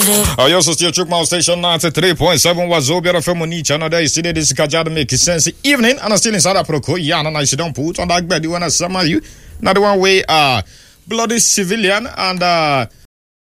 I also still took my station 93.7 was Zobia from Monicha. Another is today. This is Kajada make sense evening, and I'm still inside of Proko. Yeah, and I should don't put on that bed. You want to summon you? Another one way, bloody civilian and